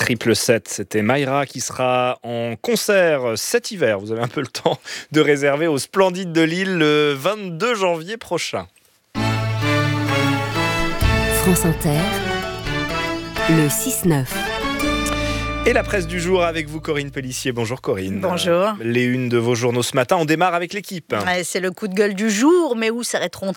777, c'était Mayra qui sera en concert cet hiver. Vous avez un peu le temps de réserver au Splendide de Lille le 22 janvier prochain. France Inter, le 6-9. Et la presse du jour avec vous, Corinne Pellissier. Bonjour Corinne. Bonjour. Les unes de vos journaux ce matin, on démarre avec l'équipe. Ouais, c'est le coup de gueule du jour, mais où s'arrêteront-ils ?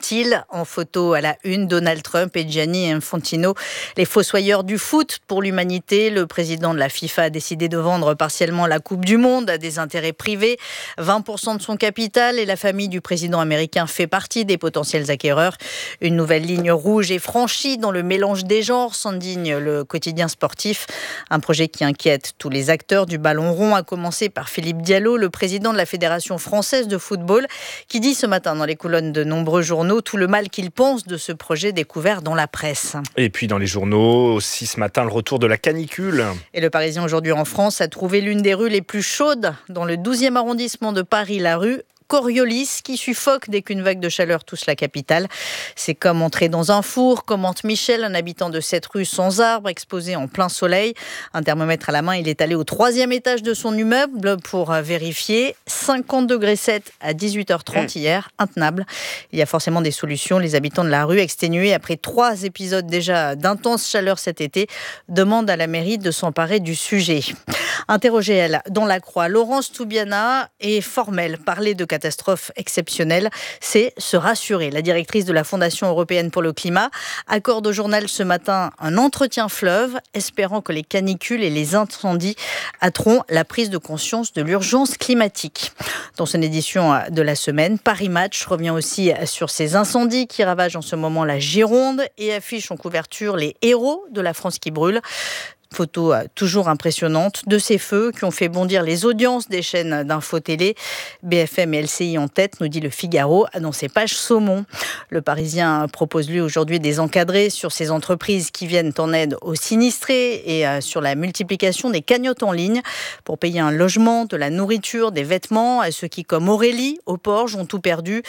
En photo à la une, Donald Trump et Gianni Infantino, les fossoyeurs du foot pour l'humanité. Le président de la FIFA a décidé de vendre partiellement la Coupe du Monde à des intérêts privés. 20% de son capital et la famille du président américain fait partie des potentiels acquéreurs. Une nouvelle ligne rouge est franchie dans le mélange des genres, s'indigne le quotidien sportif. Un projet qui inquiète tous les acteurs du ballon rond, à commencer par Philippe Diallo, le président de la Fédération française de football, qui dit ce matin dans les colonnes de nombreux journaux tout le mal qu'il pense de ce projet découvert dans la presse. Et puis dans les journaux aussi ce matin, le retour de la canicule. Et le Parisien aujourd'hui en France a trouvé l'une des rues les plus chaudes dans le 12e arrondissement de Paris, la rue Coriolis, qui suffoque dès qu'une vague de chaleur touche la capitale. C'est comme entrer dans un four, commente Michel, un habitant de cette rue sans arbre, exposé en plein soleil. Un thermomètre à la main, il est allé au 3e étage de son immeuble pour vérifier. 50 degrés 7 à 18h30 hier, intenable. Il y a forcément des solutions. Les habitants de la rue, exténués après 3 épisodes déjà d'intense chaleur cet été, demandent à la mairie de s'emparer du sujet. Interrogée elle dans la Croix, Laurence Toubiana est formelle. Parler de catastrophe exceptionnelle, c'est se rassurer. La directrice de la Fondation européenne pour le climat accorde au journal ce matin un entretien fleuve, espérant que les canicules et les incendies hâteront la prise de conscience de l'urgence climatique. Dans son édition de la semaine, Paris Match revient aussi sur ces incendies qui ravagent en ce moment la Gironde et affiche en couverture les héros de la France qui brûle. Photo toujours impressionnante de ces feux qui ont fait bondir les audiences des chaînes d'info télé. BFM et LCI en tête, nous dit le Figaro dans ses pages saumon. Le Parisien propose lui aujourd'hui des encadrés sur ces entreprises qui viennent en aide aux sinistrés et sur la multiplication des cagnottes en ligne pour payer un logement, de la nourriture, des vêtements à ceux qui, comme Aurélie, au Porge, ont tout perdu.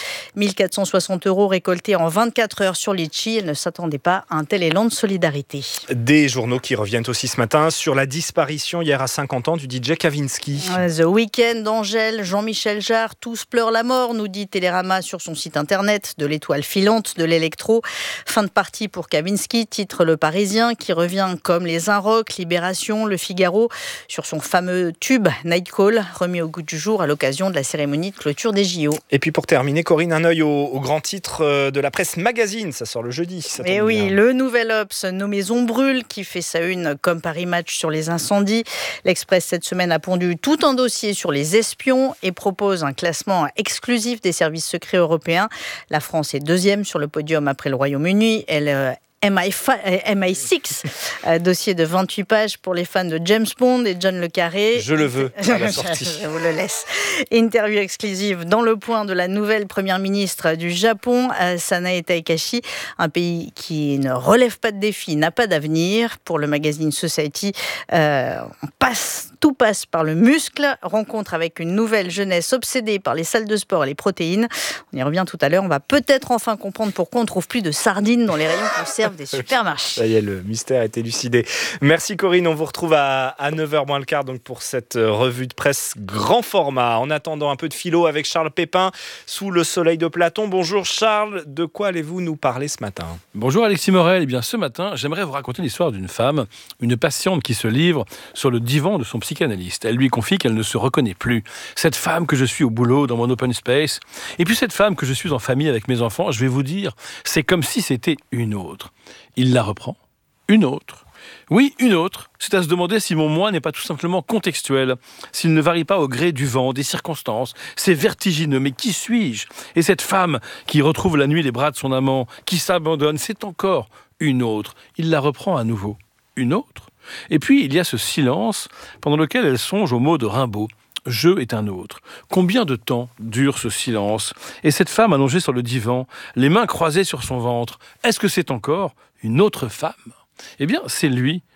1460 € récoltés en 24 heures sur Litchi. Elle ne s'attendait pas à un tel élan de solidarité. Des journaux qui reviennent aussi ce matin sur la disparition hier à 50 ans du DJ Kavinsky. The Weeknd, Angèle, Jean-Michel Jarre, tous pleurent la mort, nous dit Télérama sur son site internet, de l'étoile filante, de l'électro. Fin de partie pour Kavinsky, titre Le Parisien, qui revient comme les Inrocks, Libération, Le Figaro, sur son fameux tube Night Call, remis au goût du jour à l'occasion de la cérémonie de clôture des JO. Et puis pour terminer, Corinne, un œil au grand titre de la presse magazine, ça sort le jeudi. Et oui, le nouvel Obs, Nos maisons brûlent, qui fait sa une comme Paris Match sur les incendies. L'Express cette semaine a pondu tout un dossier sur les espions et propose un classement exclusif des services secrets européens. La France est 2e sur le podium après le Royaume-Uni. MI6, dossier de 28 pages pour les fans de James Bond et John le Carré. Je le veux à la sortie. Je vous le laisse. Interview exclusive dans Le Point de la nouvelle première ministre du Japon, Sanae Taikashi. Un pays qui ne relève pas de défis, n'a pas d'avenir. Pour le magazine Society, tout passe par le muscle. Rencontre avec une nouvelle jeunesse obsédée par les salles de sport et les protéines. On y revient tout à l'heure. On va peut-être enfin comprendre pourquoi on ne trouve plus de sardines dans les rayons conserve des supermarchés. Ça y est, le mystère est élucidé. Merci Corinne, on vous retrouve à 9h moins le quart donc pour cette revue de presse grand format. En attendant, un peu de philo avec Charles Pépin sous le soleil de Platon. Bonjour Charles, de quoi allez-vous nous parler ce matin ? Bonjour Alexis Morel. Eh bien, ce matin, j'aimerais vous raconter l'histoire d'une femme, une patiente qui se livre sur le divan de son psychanalyste. Elle lui confie qu'elle ne se reconnaît plus. Cette femme que je suis au boulot, dans mon open space, et puis cette femme que je suis en famille avec mes enfants, je vais vous dire, c'est comme si c'était une autre. Il la reprend. Une autre. Oui, une autre. C'est à se demander si mon moi n'est pas tout simplement contextuel, s'il ne varie pas au gré du vent, des circonstances. C'est vertigineux, mais qui suis-je ? Et cette femme qui retrouve la nuit les bras de son amant, qui s'abandonne, c'est encore une autre. Il la reprend à nouveau. Une autre ? Et puis, il y a ce silence pendant lequel elle songe au mot de Rimbaud. Je est un autre. Combien de temps dure ce silence ? Et cette femme allongée sur le divan, les mains croisées sur son ventre, est-ce que c'est encore une autre femme ? Eh bien, c'est lui